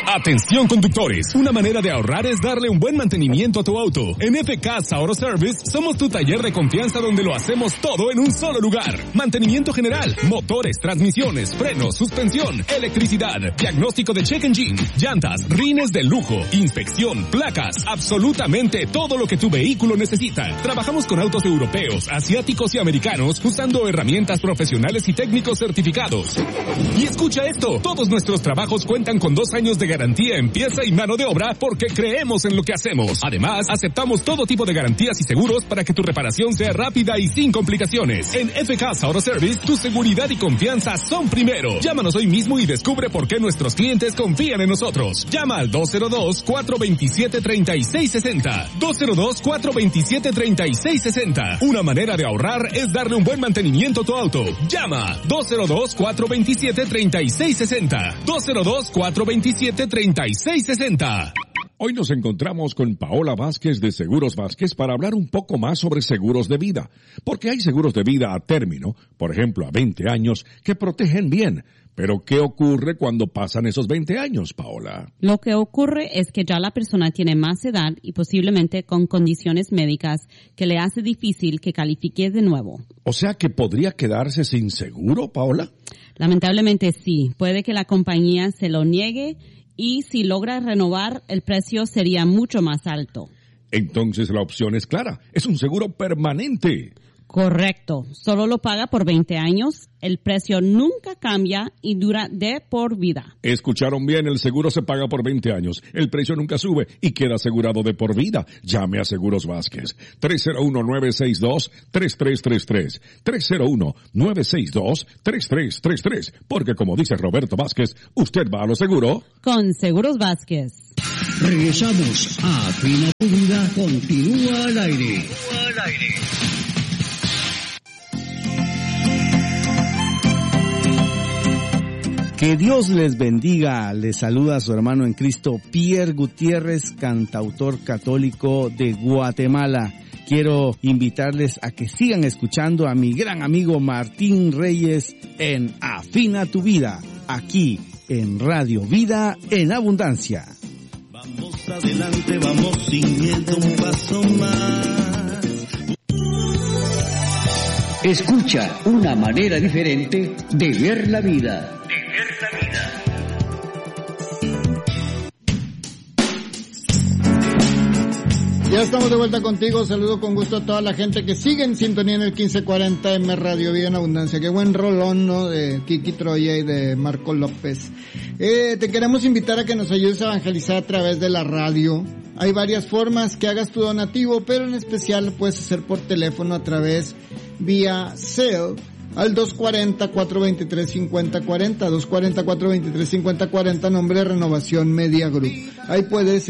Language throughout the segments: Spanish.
Atención conductores, una manera de ahorrar es darle un buen mantenimiento a tu auto. En FK Auto Service somos tu taller de confianza donde lo hacemos todo en un solo lugar. Mantenimiento general, motores, transmisiones, frenos, suspensión, electricidad, diagnóstico de check engine, llantas, rines de lujo, inspección, placas, absolutamente todo lo que tu vehículo necesita. Trabajamos con autos europeos, asiáticos y americanos usando herramientas profesionales y técnicos certificados. Y escucha esto, todos nuestros trabajos cuentan con 2 años de garantía en pieza y mano de obra porque creemos en lo que hacemos. Además, aceptamos todo tipo de garantías y seguros para que tu reparación sea rápida y sin complicaciones. En FK Auto Service, tu seguridad y confianza son primero. Llámanos hoy mismo y descubre por qué nuestros clientes confían en nosotros. Llama al 202-427-3660. 202-427-3660. Una manera de ahorrar es darle un buen mantenimiento a tu auto. Llama 202-427-3660. 202-427-3660. Hoy nos encontramos con Paola Vázquez de Seguros Vázquez para hablar un poco más sobre seguros de vida. Porque hay seguros de vida a término, por ejemplo a 20 años, que protegen bien. Pero ¿qué ocurre cuando pasan esos 20 años, Paola? Lo que ocurre es que ya la persona tiene más edad y posiblemente con condiciones médicas que le hace difícil que califique de nuevo. O sea que podría quedarse sin seguro, Paola. Lamentablemente sí. Puede que la compañía se lo niegue y si logra renovar, el precio sería mucho más alto. Entonces la opción es clara. Es un seguro permanente. Correcto. Solo lo paga por 20 años. El precio nunca cambia y dura de por vida. Escucharon bien, el seguro se paga por 20 años. El precio nunca sube y queda asegurado de por vida. Llame a Seguros Vázquez. 301-962-3333. 301-962-3333. Porque como dice Roberto Vázquez, usted va a lo seguro. Con Seguros Vázquez. Regresamos a Afina tu Vida. Continúa al aire. Que Dios les bendiga. Les saluda a su hermano en Cristo, Pierre Gutiérrez, cantautor católico de Guatemala. Quiero invitarles a que sigan escuchando a mi gran amigo Martín Reyes en Afina tu Vida, aquí en Radio Vida en Abundancia. Vamos adelante, vamos sin miedo, un paso más. Escucha una manera diferente de ver la vida. Ya estamos de vuelta contigo. Saludo con gusto a toda la gente que sigue en sintonía en el 1540M Radio Vida en Abundancia. Qué buen rolón, ¿no? De Kiki Troya y de Marco López. Te queremos invitar a que nos ayudes a evangelizar a través de la radio. Hay varias formas que hagas tu donativo, pero en especial puedes hacer por teléfono a través vía Zelle al 240-423-5040, 240-423-5040, nombre de Renovación Media Group. Ahí puedes,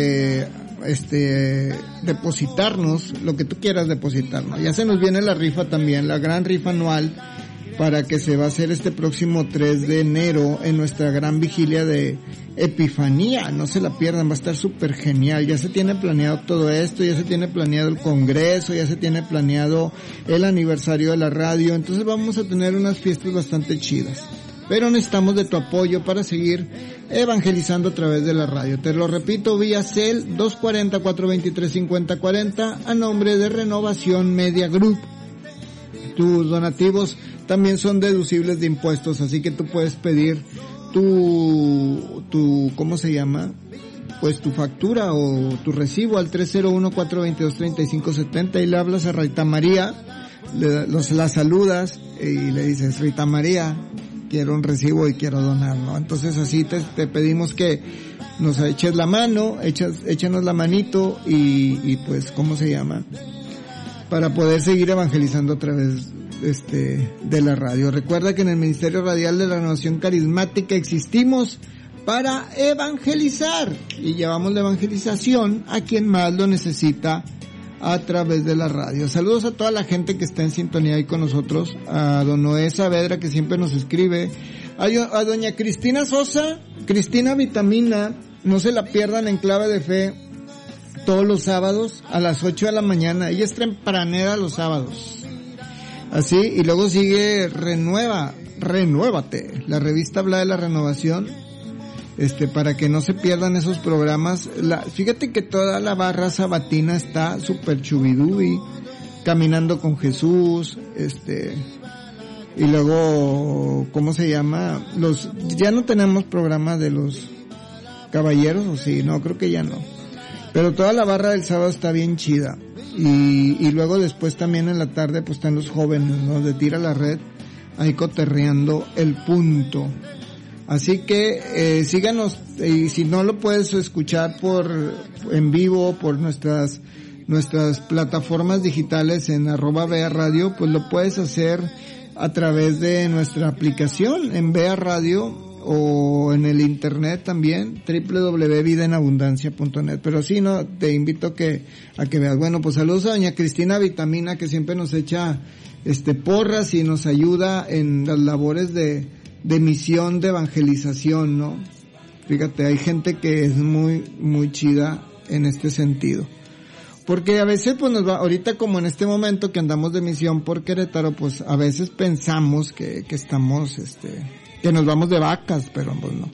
depositarnos lo que tú quieras depositarnos. Ya se nos viene la rifa también, la gran rifa anual, para que se va a hacer este próximo 3 de enero en nuestra gran vigilia de Epifanía. No se la pierdan, va a estar súper genial. Ya se tiene planeado todo esto, ya se tiene planeado el congreso, ya se tiene planeado el aniversario de la radio. Entonces vamos a tener unas fiestas bastante chidas. Pero necesitamos de tu apoyo para seguir evangelizando a través de la radio. Te lo repito, vía Zelle 240-423-5040 a nombre de Renovación Media Group. Tus donativos también son deducibles de impuestos, así que tú puedes pedir tu ¿cómo se llama? Pues tu factura o tu recibo al 301-422-3570 y le hablas a Rita María, la saludas y le dices: Rita María, quiero un recibo y quiero donar, ¿no? Entonces así te pedimos que nos eches la mano, échanos la manito y pues, ¿cómo se llama? Para poder seguir evangelizando a través de la radio. Recuerda que en el Ministerio Radial de la Renovación Carismática existimos para evangelizar y llevamos la evangelización a quien más lo necesita a través de la radio. Saludos a toda la gente que está en sintonía ahí con nosotros, a don Noé Saavedra que siempre nos escribe, a doña Cristina Sosa, Cristina Vitamina, no se la pierdan en Clave de Fe todos los sábados a las 8 de la mañana. Ella es tempranera los sábados. Así, y luego sigue Renuévate, la revista habla de la renovación. para que no se pierdan esos programas. Fíjate que toda la barra sabatina está súper chubidubi, Caminando con Jesús, y luego, ¿cómo se llama? Ya no tenemos programa de los caballeros, ¿o sí? No, creo que ya no. Pero toda la barra del sábado está bien chida. Y luego después también en la tarde pues están los jóvenes, ¿no? De Tira la Red, ahí coterreando el punto. Así que síganos, y si no lo puedes escuchar en vivo por nuestras plataformas digitales en @Vea Radio, pues lo puedes hacer a través de nuestra aplicación en Vea Radio o en el internet también, www.vidaenabundancia.net. Pero sí, no, te invito a que veas. Bueno, pues saludos a doña Cristina Vitamina, que siempre nos echa porras y nos ayuda en las labores de misión, de evangelización, ¿no? Fíjate, hay gente que es muy, muy chida en este sentido. Porque a veces pues ahorita como en este momento que andamos de misión por Querétaro, pues a veces pensamos que estamos, que nos vamos de vacas, pero pues no.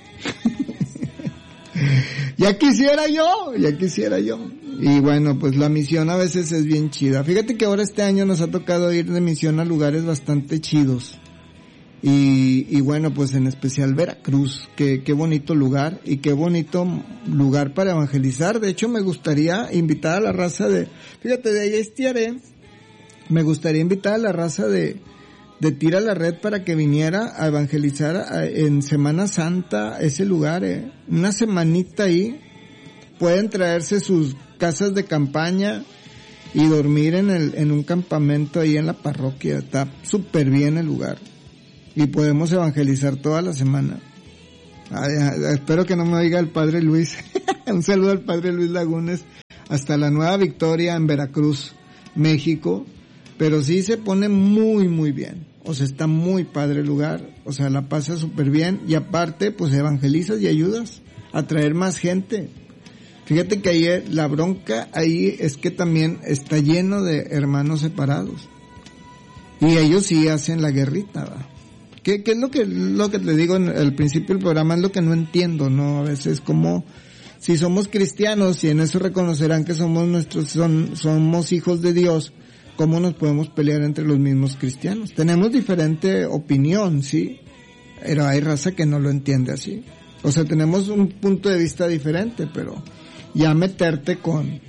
Ya quisiera yo. Y bueno, pues la misión a veces es bien chida. Fíjate que ahora este año nos ha tocado ir de misión a lugares bastante chidos. Y bueno, pues en especial Veracruz, qué bonito lugar y qué bonito lugar para evangelizar. De hecho, me gustaría invitar a la raza fíjate, de ahí me gustaría invitar a la raza de Tira la Red para que viniera a evangelizar en Semana Santa ese lugar, una semanita ahí. Pueden traerse sus casas de campaña y dormir en un campamento ahí en la parroquia. Está súper bien el lugar. Y podemos evangelizar toda la semana. Espero que no me oiga el Padre Luis. Un saludo al Padre Luis Lagunes. Hasta la Nueva Victoria en Veracruz, México. Pero sí se pone muy, muy bien. O sea, está muy padre el lugar. O sea, la pasa súper bien. Y aparte, pues evangelizas y ayudas a traer más gente. Fíjate que ayer la bronca ahí es que también está lleno de hermanos separados. Y ellos sí hacen la guerrita, ¿va? ¿Qué es lo que te digo al principio del programa? Es lo que no entiendo, ¿no? A veces como si somos cristianos y en eso reconocerán que somos hijos de Dios, ¿cómo nos podemos pelear entre los mismos cristianos? Tenemos diferente opinión, sí, pero hay raza que no lo entiende así. O sea, tenemos un punto de vista diferente, pero ya meterte con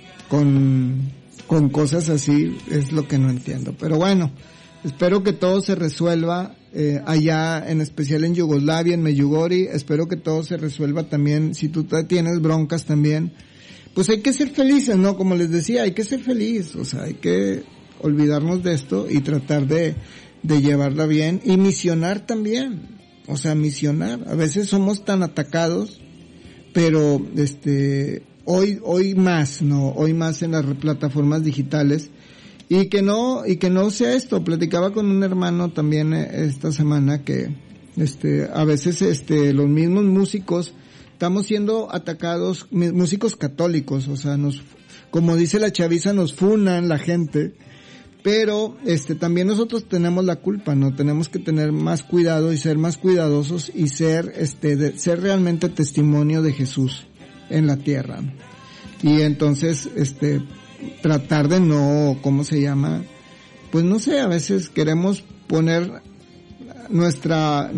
cosas así es lo que no entiendo. Pero bueno, espero que todo se resuelva allá, en especial en Yugoslavia, en Medjugorje. Espero que todo se resuelva también. Si tú tienes broncas también, pues hay que ser felices, ¿no? Como les decía, hay que ser feliz. O sea, hay que olvidarnos de esto y tratar de llevarla bien y misionar también. O sea, misionar. A veces somos tan atacados, pero hoy más, ¿no? Hoy más en las plataformas digitales. Y que no sea esto. Platicaba con un hermano también esta semana que a veces los mismos músicos estamos siendo atacados, músicos católicos, o sea, como dice la chaviza, nos funan la gente, pero también nosotros tenemos la culpa, ¿no? Tenemos que tener más cuidado y ser más cuidadosos y ser ser realmente testimonio de Jesús en la tierra. Y entonces tratar de no, ¿cómo se llama? Pues no sé, a veces queremos poner nuestra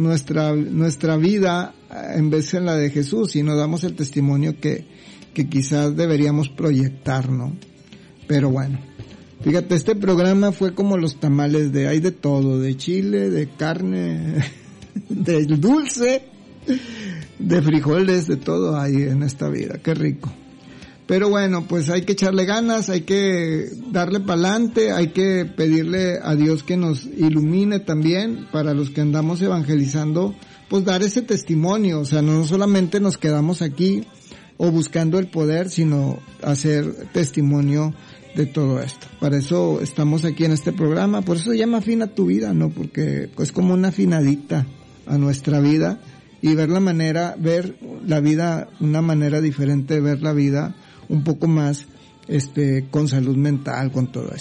vida en vez de la de Jesús y no damos el testimonio que quizás deberíamos proyectar, ¿no? Pero bueno, fíjate, este programa fue como los tamales hay de todo, de chile, de carne, de dulce, de frijoles, de todo hay en esta vida, qué rico. Pero bueno, pues hay que echarle ganas, hay que darle pa'lante, hay que pedirle a Dios que nos ilumine también para los que andamos evangelizando, pues dar ese testimonio. O sea, no solamente nos quedamos aquí o buscando el poder, sino hacer testimonio de todo esto. Para eso estamos aquí en este programa, por eso se llama Afina tu vida, ¿no? Porque es como una afinadita a nuestra vida y ver la vida, una manera diferente de ver la vida, un poco más con salud mental, con todo eso.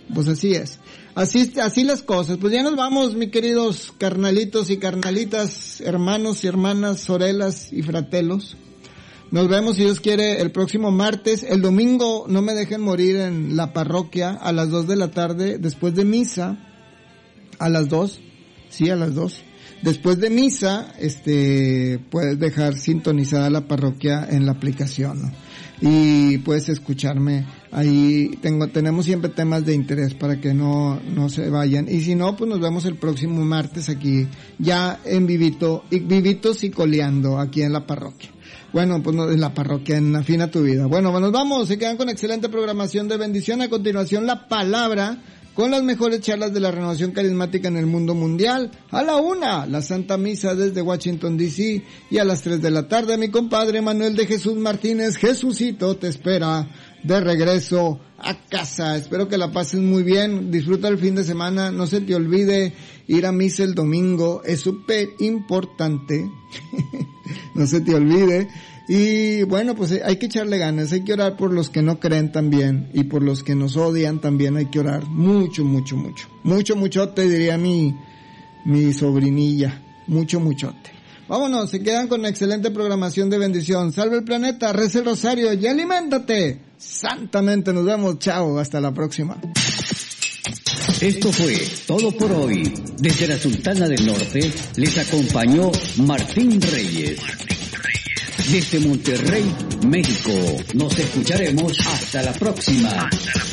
Pues así es. Así las cosas. Pues ya nos vamos, mis queridos carnalitos y carnalitas, hermanos y hermanas, orelas y fratelos. Nos vemos, si Dios quiere, el próximo martes. El domingo no me dejen morir en la parroquia a las 2 de la tarde, después de misa, a las 2. Sí, a las 2. Después de misa, puedes dejar sintonizada la parroquia en la aplicación, ¿no? Y puedes escucharme ahí. Tenemos siempre temas de interés para que no se vayan. Y si no, pues nos vemos el próximo martes aquí, ya en vivitos y coleando aquí en la parroquia. Bueno, pues en la parroquia, en Afina tu Vida. Bueno, nos vamos, se quedan con excelente programación de bendición. A continuación, la palabra, con las mejores charlas de la renovación carismática en el mundo mundial. A la 1, la Santa Misa desde Washington, D.C. Y a las 3 de la tarde, mi compadre Manuel de Jesús Martínez, Jesucito te espera de regreso a casa. Espero que la pases muy bien, disfruta el fin de semana, no se te olvide ir a misa el domingo, es súper importante, no se te olvide. Y bueno, pues hay que echarle ganas, hay que orar por los que no creen también, y por los que nos odian también hay que orar mucho, muchote, diría mi sobrinilla, muchote. Vámonos, se quedan con una excelente programación de bendición. Salve el planeta, reza el rosario y aliméntate santamente. Nos vemos, chao, hasta la próxima. Esto fue todo por hoy. Desde la Sultana del Norte les acompañó Martín Reyes. Desde Monterrey, México, nos escucharemos hasta la próxima.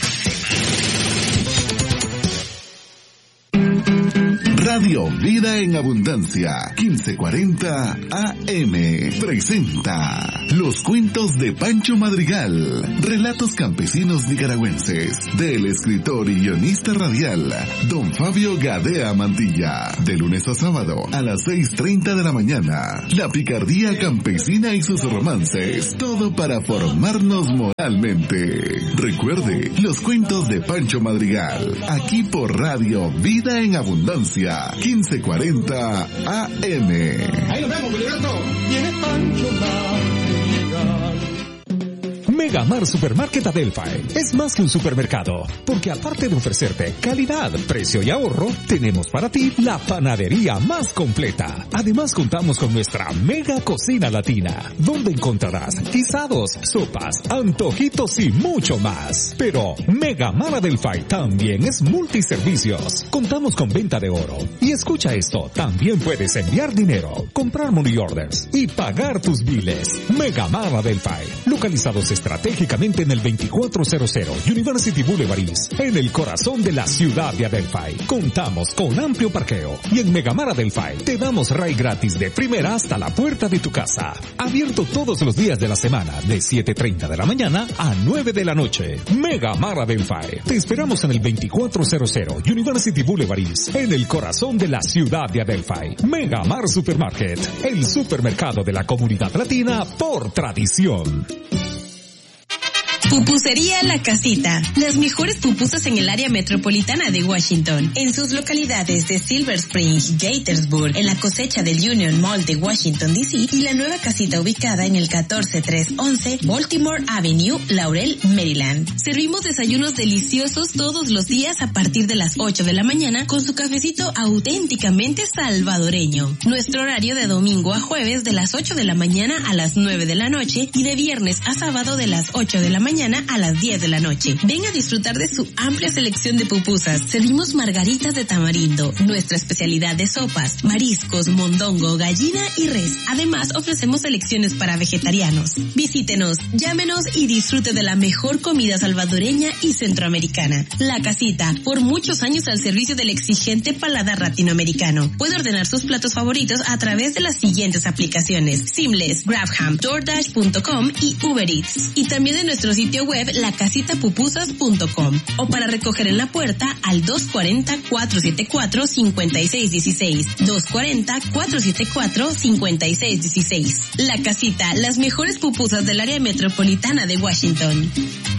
Radio Vida en Abundancia, 1540 AM, presenta Los Cuentos de Pancho Madrigal, relatos campesinos nicaragüenses, del escritor y guionista radial, don Fabio Gadea Mantilla, de lunes a sábado a las 6:30 de la mañana. La picardía campesina y sus romances, todo para formarnos moralmente. Recuerde, Los Cuentos de Pancho Madrigal, aquí por Radio Vida en Abundancia, 1540 AM. Ahí nos vemos, Gilberto. Viene Pancho Madrigal. Megamar Supermarket Adelphi es más que un supermercado, porque aparte de ofrecerte calidad, precio y ahorro, tenemos para ti la panadería más completa. Además contamos con nuestra mega cocina latina, donde encontrarás guisados, sopas, antojitos y mucho más. Pero Megamar Adelphi también es multiservicios. Contamos con venta de oro. Y escucha esto, también puedes enviar dinero, comprar money orders y pagar tus biles. Megamar Adelphi, localizados estratégicamente en el 2400 University Boulevard East, en el corazón de la ciudad de Adelphi. Contamos con amplio parqueo y en Megamar Adelphi te damos ride gratis de primera hasta la puerta de tu casa. Abierto todos los días de la semana de 7:30 de la mañana a 9 de la noche. Megamar Adelphi. Te esperamos en el 2400 University Boulevard East, en el corazón de la ciudad de Adelphi. Megamar Supermarket, el supermercado de la comunidad latina por tradición. Pupusería La Casita. Las mejores pupusas en el área metropolitana de Washington. En sus localidades de Silver Spring, Gaithersburg, en la cosecha del Union Mall de Washington, D.C. y la nueva casita ubicada en el 14311 Baltimore Avenue, Laurel, Maryland. Servimos desayunos deliciosos todos los días a partir de las 8 de la mañana con su cafecito auténticamente salvadoreño. Nuestro horario de domingo a jueves de las 8 de la mañana a las 9 de la noche y de viernes a sábado de las 8 de la mañana a las 10 de la noche. Ven a disfrutar de su amplia selección de pupusas. Servimos margaritas de tamarindo, nuestra especialidad de sopas, mariscos, mondongo, gallina y res. Además, ofrecemos selecciones para vegetarianos. Visítenos, llámenos y disfrute de la mejor comida salvadoreña y centroamericana. La Casita, por muchos años al servicio del exigente paladar latinoamericano. Puede ordenar sus platos favoritos a través de las siguientes aplicaciones: Seamless, Grabham, DoorDash.com y Uber Eats. Y también en nuestro sitio web lacasitapupusas.com o para recoger en la puerta al 240-474-5616. 240-474-5616. La Casita, las mejores pupusas del área metropolitana de Washington.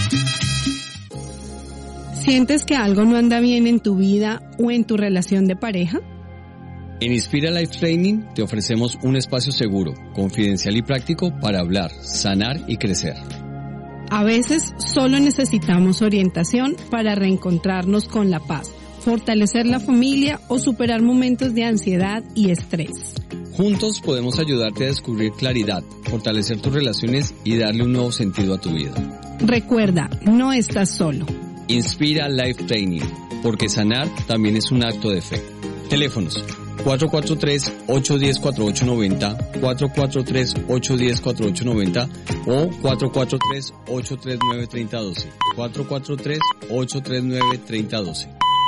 ¿Sientes que algo no anda bien en tu vida o en tu relación de pareja? En Inspira Life Training te ofrecemos un espacio seguro, confidencial y práctico para hablar, sanar y crecer. A veces solo necesitamos orientación para reencontrarnos con la paz, fortalecer la familia o superar momentos de ansiedad y estrés. Juntos podemos ayudarte a descubrir claridad, fortalecer tus relaciones y darle un nuevo sentido a tu vida. Recuerda, no estás solo. Inspira Life Training, porque sanar también es un acto de fe. Teléfonos 443-810-4890, 443-810-4890 o 443-839-3012, 443-839-3012.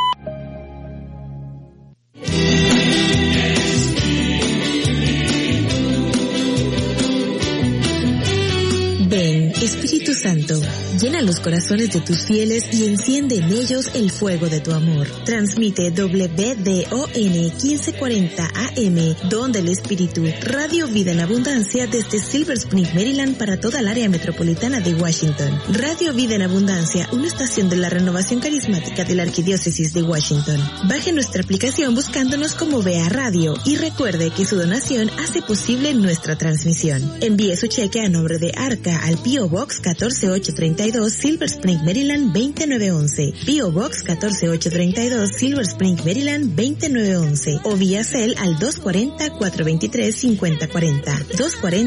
Ven, Espíritu Santo, llena los corazones de tus fieles y enciende en ellos el fuego de tu amor. Transmite WDON 1540 AM, Don del Espíritu, Radio Vida en Abundancia desde Silver Spring, Maryland para toda el área metropolitana de Washington. Radio Vida en Abundancia, una estación de la renovación carismática de la Arquidiócesis de Washington. Baje nuestra aplicación buscándonos como Vea Radio y recuerde que su donación hace posible nuestra transmisión. Envíe su cheque a nombre de Arca al P.O. Box 14832, Silver Spring, Maryland 29911, P.O. Box 14832, Silver Spring, Maryland 29911 o vía Cel al 240-423-5040,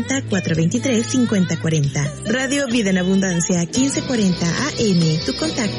240-423-5040. Radio Vida en Abundancia 1540 AM, tu contacto